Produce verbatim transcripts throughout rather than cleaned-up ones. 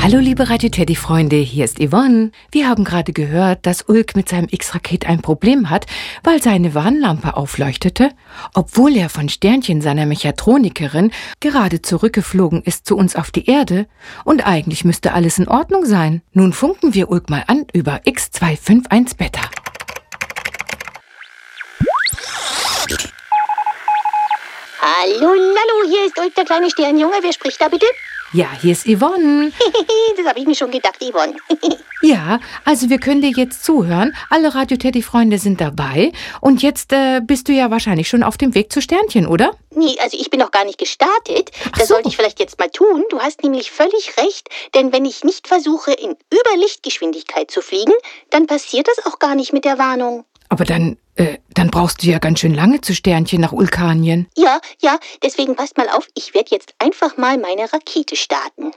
Hallo liebe Radio Teddy-Freunde, hier ist Yvonne. Wir haben gerade gehört, dass Ulk mit seinem X-Raket ein Problem hat, weil seine Warnlampe aufleuchtete, obwohl er von Sternchen, seiner Mechatronikerin, gerade zurückgeflogen ist zu uns auf die Erde. Und eigentlich müsste alles in Ordnung sein. Nun funken wir Ulk mal an über X zwei fünf eins Beta. Hallo, hallo, hier ist Ulk, der kleine Sternjunge. Wer spricht da bitte? Ja, hier ist Yvonne. Das habe ich mir schon gedacht, Yvonne. Ja, also wir können dir jetzt zuhören. Alle Radio Teddy-Freunde sind dabei. Und jetzt äh, bist du ja wahrscheinlich schon auf dem Weg zu Sternchen, oder? Nee, also ich bin noch gar nicht gestartet. Ach Das so. sollte ich vielleicht jetzt mal tun. Du hast nämlich völlig recht. Denn wenn ich nicht versuche, in Überlichtgeschwindigkeit zu fliegen, dann passiert das auch gar nicht mit der Warnung. Aber dann, äh, dann brauchst du ja ganz schön lange zu Sternchen nach Ulkanien. Ja, ja, deswegen passt mal auf. Ich werde jetzt einfach mal meine Rakete starten.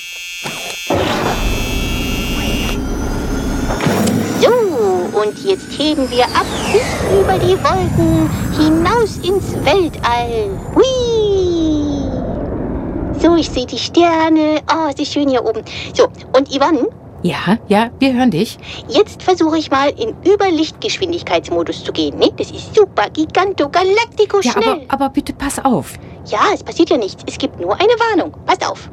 So, und jetzt heben wir ab bis über die Wolken, hinaus ins Weltall. Hui! So, ich sehe die Sterne. Oh, es ist schön hier oben. So, und Yvonne, Ja, ja, wir hören dich. jetzt versuche ich mal in Überlichtgeschwindigkeitsmodus zu gehen. Ne? Das ist super, giganto, galactico, Ja, schnell. aber, aber bitte pass auf. Ja, es passiert ja nichts. Es gibt nur eine Warnung. Passt auf.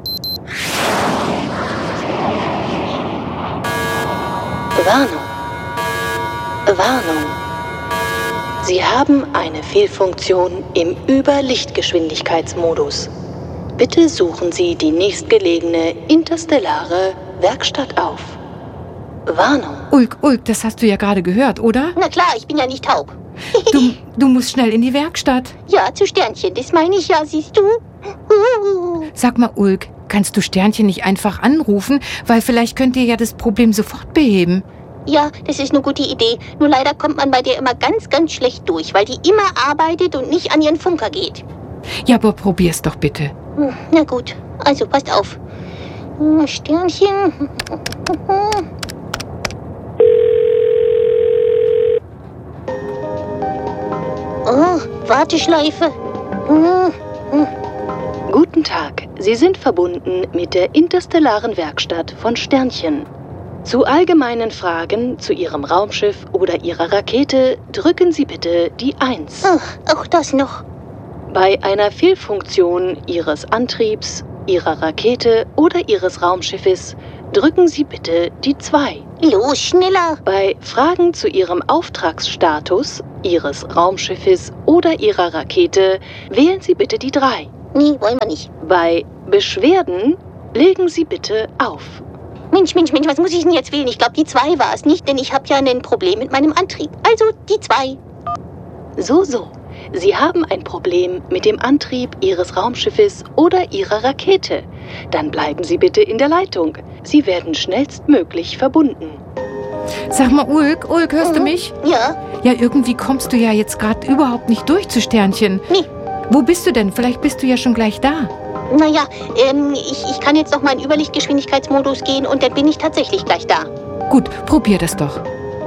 Warnung. Warnung. Sie haben eine Fehlfunktion im Überlichtgeschwindigkeitsmodus. Bitte suchen Sie die nächstgelegene interstellare Werkstatt auf. Warnung. Ulk, Ulk, das hast du ja gerade gehört, oder? Na klar, ich bin ja nicht taub. Du, du musst schnell in die Werkstatt. Ja, zu Sternchen, das meine ich ja, siehst du? Sag mal, Ulk, kannst du Sternchen nicht einfach anrufen? Weil vielleicht könnt ihr ja das Problem sofort beheben. Ja, das ist eine gute Idee. Nur leider kommt man bei dir immer ganz, ganz schlecht durch, weil die immer arbeitet und nicht an ihren Funker geht. Ja, aber probier's doch bitte. Hm, na gut, also passt auf. Hm, Sternchen. Oh, Warteschleife. Hm, hm. Guten Tag, Sie sind verbunden mit der interstellaren Werkstatt von Sternchen. Zu allgemeinen Fragen zu Ihrem Raumschiff oder Ihrer Rakete drücken Sie bitte die eins. Ach, auch das noch. Bei einer Fehlfunktion Ihres Antriebs, Ihrer Rakete oder Ihres Raumschiffes drücken Sie bitte die zwei. Los, schneller! Bei Fragen zu Ihrem Auftragsstatus, Ihres Raumschiffes oder Ihrer Rakete wählen Sie bitte die drei. Nee, wollen wir nicht. Bei Beschwerden legen Sie bitte auf. Mensch, Mensch, Mensch, was muss ich denn jetzt wählen? Ich glaube, die zwei war es nicht, denn ich habe ja ein Problem mit meinem Antrieb. Also die zwei. So, so. Sie haben ein Problem mit dem Antrieb Ihres Raumschiffes oder Ihrer Rakete. Dann bleiben Sie bitte in der Leitung. Sie werden schnellstmöglich verbunden. Sag mal, Ulk, Ulk, hörst du mich? Ja? Ja, irgendwie kommst du ja jetzt gerade überhaupt nicht durch zu Sternchen. Nee. Wo bist du denn? Vielleicht bist du ja schon gleich da. Naja, ähm, ich, ich kann jetzt noch mal in Überlichtgeschwindigkeitsmodus gehen und dann bin ich tatsächlich gleich da. Gut, probier das doch.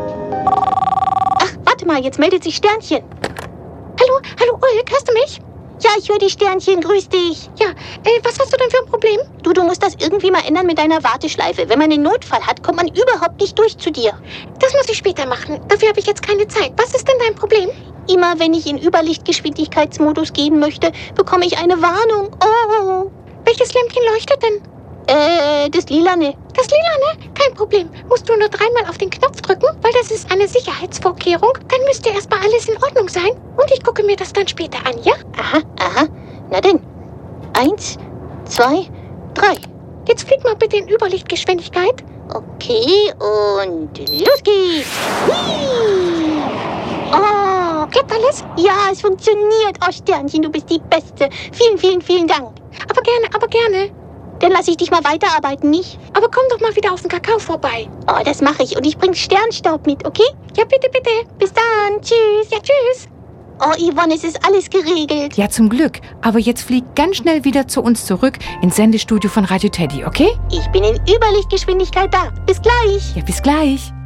Ach, warte mal, jetzt meldet sich Sternchen. Hallo, hallo Ulk, hörst du mich? Ja, ich höre die Sternchen, grüß dich. Ja, äh, was hast du denn für ein Problem? Du, du musst das irgendwie mal ändern mit deiner Warteschleife. Wenn man einen Notfall hat, kommt man überhaupt nicht durch zu dir. Das muss ich später machen. Dafür habe ich jetzt keine Zeit. Was ist denn dein Problem? Immer wenn ich in Überlichtgeschwindigkeitsmodus gehen möchte, bekomme ich eine Warnung. Oh, Welches Lämpchen leuchtet denn? äh, das Lilane. Das Lilane? Kein Problem. Musst du nur dreimal auf den Knopf drücken, weil das ist eine Sicherheitsvorkehrung. Dann müsste erstmal alles in Ordnung sein. Und ich gucke mir das dann später an, ja? Aha, aha. Na denn. Eins, zwei, drei. Jetzt flieg mal bitte in Überlichtgeschwindigkeit. Okay, und los geht's. Hui. Oh, Klappt alles? ja, es funktioniert. Oh, Sternchen, du bist die Beste. Vielen, vielen, vielen Dank. Aber gerne, aber gerne. Dann lasse ich dich mal weiterarbeiten, nicht? Aber komm doch mal wieder auf den Kakao vorbei. Oh, das mache ich. Und ich bringe Sternstaub mit, okay? Ja, bitte, bitte. Bis dann. Tschüss. Ja, tschüss. Oh, Yvonne, es ist alles geregelt. Ja, zum Glück. Aber jetzt flieg ganz schnell wieder zu uns zurück ins Sendestudio von Radio Teddy, okay? Ich bin in Überlichtgeschwindigkeit da. Bis gleich. Ja, bis gleich.